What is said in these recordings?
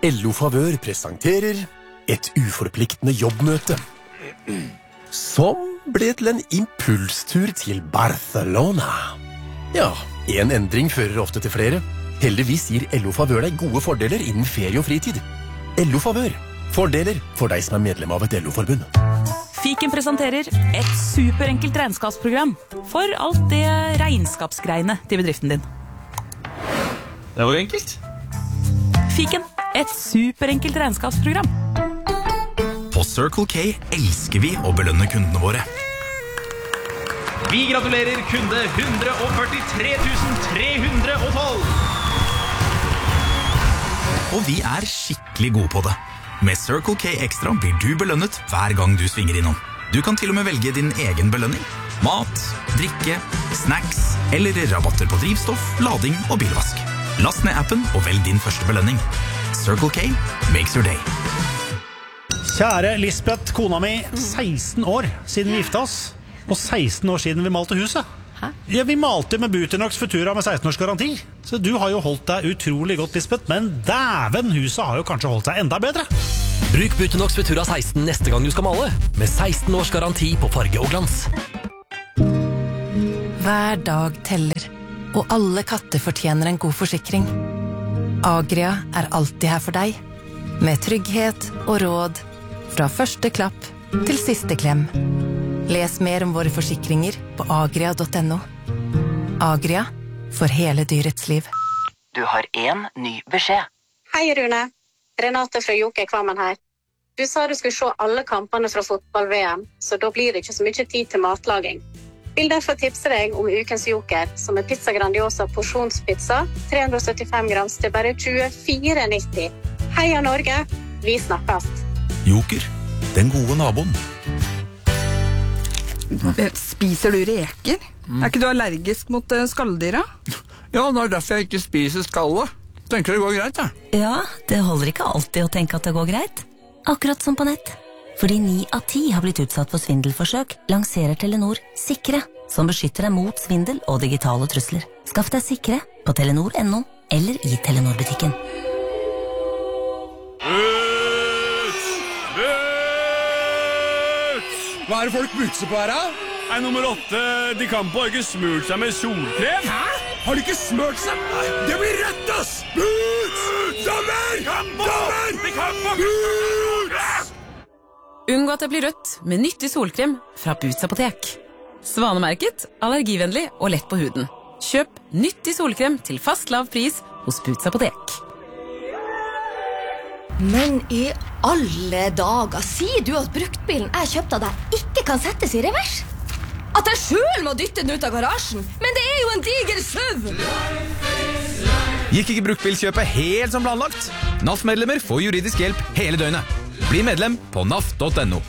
LO Favør presenterer et uforpliktende jobbmøte, som ble til en impulstur til Barcelona. Ja, en endring fører ofte til flere. Heldigvis gir LO Favør deg gode fordeler innen ferie og fritid. LO Favør. Fordeler for deg som er medlem av et LO-forbund. Fiken presenterer et superenkelt regnskapsprogram for alt det regnskapsgreiene til bedriften din. Det var enkelt. Fiken, et superenkelt regnskapsprogram. På Circle K elsker vi å belønne kundene våre. Vi gratulerer kunde 143 312. Og vi er skikkelig gode på det. Med Circle K Extra blir du belønnet hver gang du svinger innom. Du kan til og med velge din egen belønning. Mat, drikke, snacks eller rabatter på drivstoff, lading og bilvask. Last ned appen og velg din første belønning. Circle K makes your day. Kjære Lisbeth, kona mi, 16 år siden vi gifta oss, og 16 år siden vi malte huset. Hæ? Ja, vi malte med Butinox Futura med 16 års garanti. Så du har jo holdt deg utrolig godt, Lisbeth, men dæven, huset har jo kanskje holdt seg enda bedre. Bruk Butinox Futura 16 neste gang du skal male, med 16 års garanti på farge og glans. Hver dag teller, og alle katter fortjener en god forsikring. Agria er alltid her for deg, med trygghet og råd, fra første klapp til siste klem. Les mer om våre forsikringer på agria.no. Agria, for hele dyrets liv. Du har en ny beskjed. Hei Rune, Renate fra Joker Kvammen her. Du sa du skulle se alle kampene fra fotball-VM, så da blir det ikke så mye tid til matlaging. Vil derfor tipse deg om ukens Joker, som er pizza grandiosa porsjonspizza, 375 grams til bare 24,90. Heia Norge, vi snakkes. Joker, den gode naboen. Spiser du reker? Er ikke du allergisk mot skalldyra? Ja, det er derfor jeg ikke spiser skallet. Tenker det går greit, da. Ja, det holder ikke alltid å tenke at det går greit. Akkurat som på nett. Fordi 9 av 10 har blitt utsatt for svindelforsøk, lanserer Telenor Sikre, som beskytter deg mot svindel og digitale trusler. Skaff deg Sikre på telenor.no eller i Telenor-butikken. Hva er det folk bukser på her, da? Nummer 8, de Campo har ikke smurt seg med solkrem. Hæ? Har de ikke smørt seg? Det blir rett, ass! Boots! Dommer! Dommer! De Campo! Boots! Unngå at det blir rødt med nyttig solkrem fra Boots apotek. Svanemerket, allergivennlig og lett på huden. Kjøp nyttig solkrem til fast lav pris hos Boots apotek. Men i alle dager, sier du at bruktbilen jeg kjøpte av deg ikke kan settes i revers? At jeg selv må dytte den ut av garasjen? Men det er jo en diger SUV! Gikk ikke bruktbilkjøpet helt som planlagt? NAF-medlemmer får juridisk hjelp hele døgnet. Bli medlem på naf.no.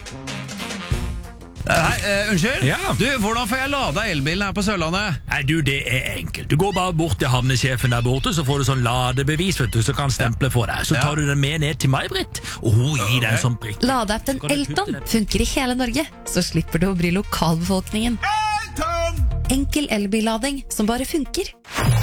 Unnskyld? Ja. Du, hvordan får jeg lada elbilen her på Sørlandet? Nei, du, det er enkelt. Du går bare bort til havnesjefen der borte, så får du sånn ladebevis, vet du, så kan stemple for deg. Så tar du den med ned til May-Britt, og hun gir deg en sånn prikk. Ladeappen Elton funker i hele Norge, så slipper du å bry lokalbefolkningen. Elton! Enkel elbillading som bare funker.